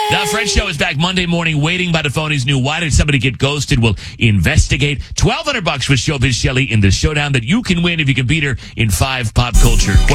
The Fred Show is back Monday morning. Waiting by the phone is new. Why did somebody get ghosted? We'll investigate. $1,200 with Showbiz Shelley in the showdown that you can win if you can beat her in 5 pop culture questions.